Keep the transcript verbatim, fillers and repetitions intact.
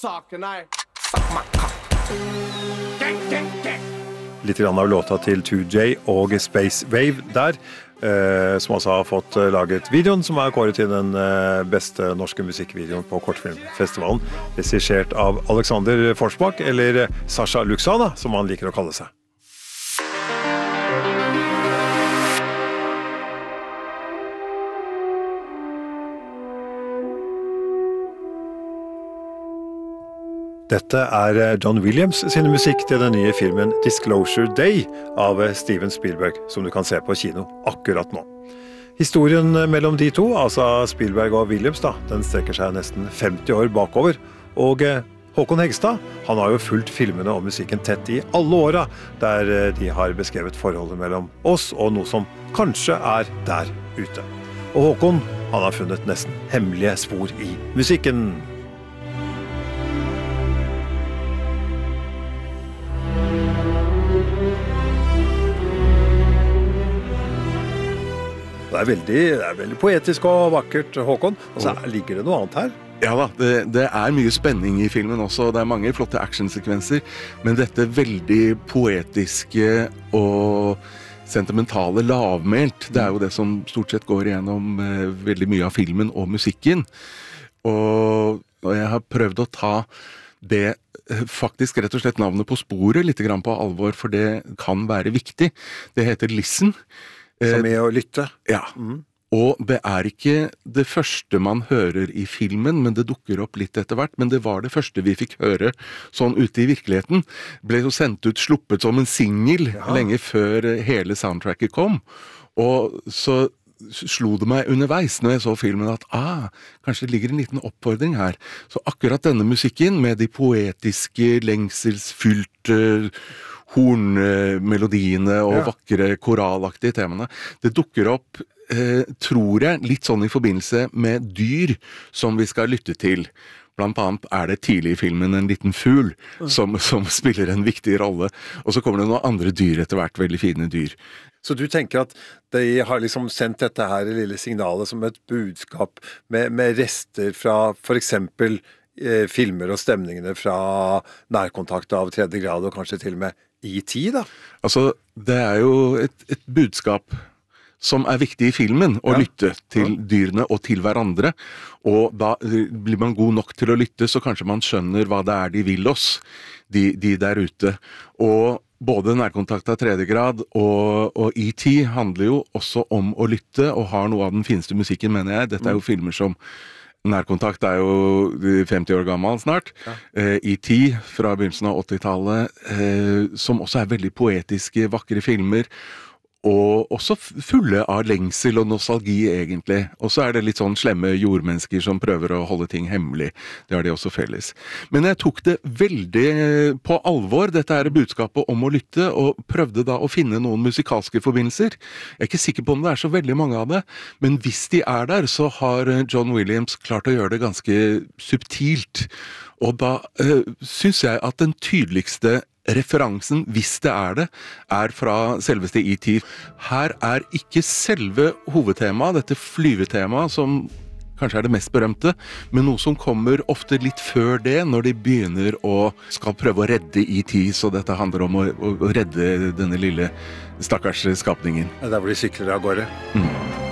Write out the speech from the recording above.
saken er Suck my cock. Gang, gang, gang. Litt grann av låta til two J og Space Wave der, eh, som altså har fått laget videoen, som er kåret til den eh, beste norske musikkvideoen på Kortfilmfestivalen, regissert av Alexander Forsbakk, eller Sasha Luxana, som han liker å kalle seg. Dette er John Williams sin musikk til den nye filmen Disclosure Day av Steven Spielberg, som du kan se på kino akkurat nå. Historien mellom de to, altså Spielberg og Williams, da, den strekker seg nesten femti år bakover, og Håkon Hegstad, han har jo fulgt filmene og musikken tett i alle åra, der de har beskrevet forholdet mellom oss og noe som kanskje er der ute. Og Håkon, han har funnet nesten hemmelige spor i musikken. Det er, veldig, det er veldig poetisk og vakkert, Håkon. Og så ligger det noe annet her. Ja da, det, det er mye spenning i filmen også. Det er mange flotte actionsekvenser. Men dette veldig poetiske og sentimentale lavmælt, det er jo det som stort sett går igjennom eh, veldig mye av filmen og musikken. Og, og jeg har prøvd å ta det faktisk rett og slett navnet på sporet litt grann på alvor, for det kan være viktig. Det heter Listen. Som er å lytte. Ja, mm. Og det er ikke det første man hører i filmen, men det dukker opp litt etter hvert, men det var det første vi fikk høre sånn ute i virkeligheten. Ble jo sendt ut, sluppet som en single ja. Lenge før hele soundtracket kom, og så slo det meg underveis når jeg så filmen at ah, kanskje det ligger en liten oppfordring her. Så akkurat denne musikken med de poetiske, lengselsfylte hornmelodiene og ja. Vakre koralaktige temaene. Det dukker opp, eh, tror jeg, litt sånn i forbindelse med dyr som vi skal lytte til. Blant annet er det tidlig i filmen en liten fugl som, som spiller en viktig rolle. Og så kommer det noen andre dyr etter hvert, veldig fine dyr. Så du tenker at de har liksom sendt dette her lille signalet som et budskap med, med rester fra for eksempel eh, filmer og stemningene fra nærkontakt av tredje grad og kanskje til og med I T da? Altså, det er jo et, et budskap som er viktig i filmen, å ja. Lytte til dyrene og til hverandre, og da blir man god nok til å lytte, så kanskje man skjønner hva det er de vil oss, de, de der ute. Og både nærkontakt av tredje grad og, og E T handler jo også om å lytte, og har noe av den fineste musikken, mener jeg. Dette er jo filmer som Nærkontakt er jo femti år gammel snart. Ja. Eh, E T fra begynnelsen av åttitallet, eh, som også er veldig poetiske, vakre filmer, og også fulle av lengsel og nostalgi egentlig. Og så er det litt sånn slemme jordmennesker som prøver å holde ting hemmelig. Det har de også felles. Men jeg tok det veldig på alvor, dette er budskapet om å lytte, og prøvde da å finne noen musikalske forbindelser. Jeg er ikke sikker på om det er så veldig mange av det, men hvis de er der, så har John Williams klart å gjøre det ganske subtilt. Og da øh, synes jeg at den tydeligste referansen, hvis det er det, er fra selveste E T. Her er ikke selve hovedtemaet, dette flyvetemaet, som kanskje er det mest berømte, men noe som kommer ofte litt før det, når de begynner å skal prøve å redde E T, så dette handler om å, å redde denne lille stakkars skapningen. Det er der hvor de sykler av gårde. Mm.